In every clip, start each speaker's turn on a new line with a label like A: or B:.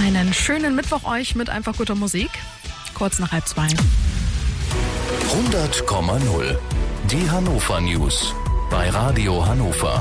A: Einen schönen Mittwoch euch mit einfach guter Musik. Kurz nach 1:30.
B: 100,0. Die Hannover News bei Radio Hannover.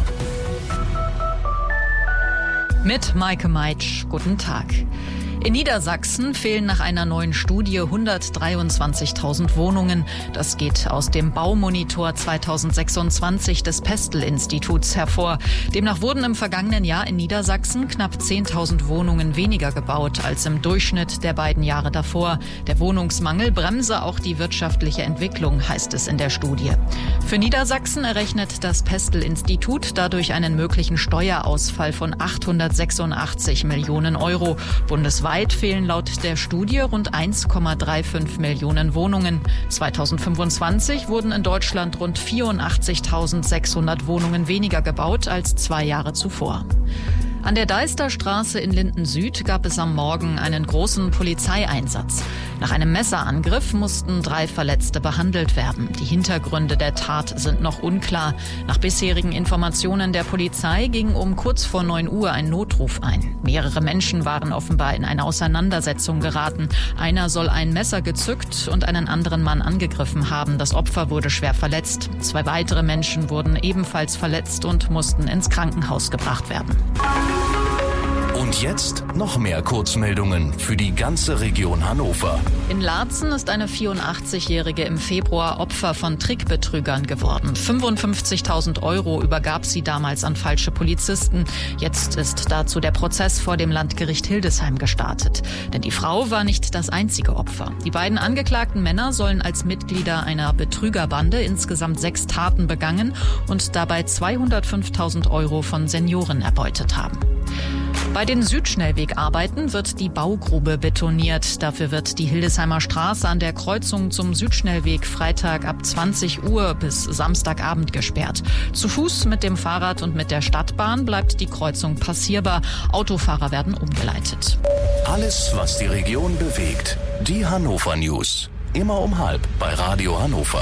C: Mit Maike Meitsch, guten Tag. In Niedersachsen fehlen nach einer neuen Studie 123.000 Wohnungen. Das geht aus dem Baumonitor 2026 des Pestel-Instituts hervor. Demnach wurden im vergangenen Jahr in Niedersachsen knapp 10.000 Wohnungen weniger gebaut als im Durchschnitt der beiden Jahre davor. Der Wohnungsmangel bremse auch die wirtschaftliche Entwicklung, heißt es in der Studie. Für Niedersachsen errechnet das Pestel-Institut dadurch einen möglichen Steuerausfall von 886 Millionen Euro. Bundesweit fehlen laut der Studie rund 1,35 Millionen Wohnungen. 2025 wurden in Deutschland rund 84.600 Wohnungen weniger gebaut als 2 Jahre zuvor. An der Deisterstraße in Linden Süd gab es am Morgen einen großen Polizeieinsatz. Nach einem Messerangriff mussten 3 Verletzte behandelt werden. Die Hintergründe der Tat sind noch unklar. Nach bisherigen Informationen der Polizei ging um kurz vor 9 Uhr ein Notruf ein. Mehrere Menschen waren offenbar in eine Auseinandersetzung geraten. Einer soll ein Messer gezückt und einen anderen Mann angegriffen haben. Das Opfer wurde schwer verletzt. 2 weitere Menschen wurden ebenfalls verletzt und mussten ins Krankenhaus gebracht werden.
B: Und jetzt noch mehr Kurzmeldungen für die ganze Region Hannover.
C: In Laatzen ist eine 84-Jährige im Februar Opfer von Trickbetrügern geworden. 55.000 Euro übergab sie damals an falsche Polizisten. Jetzt ist dazu der Prozess vor dem Landgericht Hildesheim gestartet. Denn die Frau war nicht das einzige Opfer. Die beiden angeklagten Männer sollen als Mitglieder einer Betrügerbande insgesamt 6 Taten begangen und dabei 205.000 Euro von Senioren erbeutet haben. Bei den Südschnellwegarbeiten wird die Baugrube betoniert. Dafür wird die Hildesheimer Straße an der Kreuzung zum Südschnellweg Freitag ab 20 Uhr bis Samstagabend gesperrt. Zu Fuß, mit dem Fahrrad und mit der Stadtbahn bleibt die Kreuzung passierbar. Autofahrer werden umgeleitet.
B: Alles, was die Region bewegt. Die Hannover News. Immer um 12:30 bei Radio Hannover.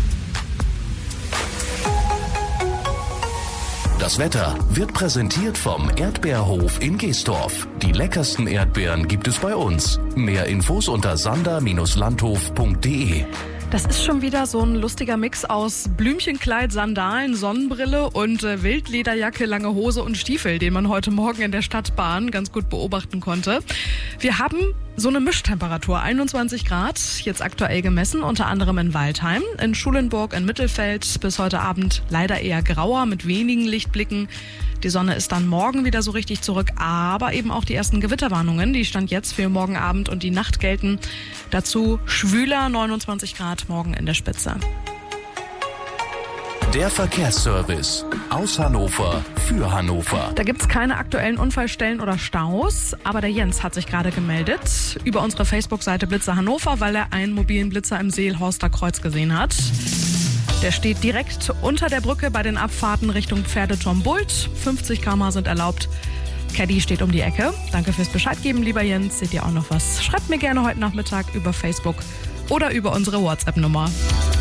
B: Das Wetter wird präsentiert vom Erdbeerhof in Geestorf. Die leckersten Erdbeeren gibt es bei uns. Mehr Infos unter sander-landhof.de.
A: Das ist schon wieder so ein lustiger Mix aus Blümchenkleid, Sandalen, Sonnenbrille und Wildlederjacke, lange Hose und Stiefel, den man heute Morgen in der Stadtbahn ganz gut beobachten konnte. Wir haben so eine Mischtemperatur, 21 Grad, jetzt aktuell gemessen, unter anderem in Waldheim, in Schulenburg, in Mittelfeld, bis heute Abend leider eher grauer mit wenigen Lichtblicken. Die Sonne ist dann morgen wieder so richtig zurück, aber eben auch die ersten Gewitterwarnungen, die Stand jetzt für morgen Abend und die Nacht gelten. Dazu schwüler, 29 Grad morgen in der Spitze.
B: Der Verkehrsservice aus Hannover für Hannover.
A: Da gibt's keine aktuellen Unfallstellen oder Staus, aber der Jens hat sich gerade gemeldet über unsere Facebook-Seite Blitzer Hannover, weil er einen mobilen Blitzer im Seelhorster Kreuz gesehen hat. Der steht direkt unter der Brücke bei den Abfahrten Richtung Pferdeturm Bult. 50 km/h sind erlaubt. Caddy steht um die Ecke. Danke fürs Bescheid geben, lieber Jens. Seht ihr auch noch was? Schreibt mir gerne heute Nachmittag über Facebook oder über unsere WhatsApp-Nummer.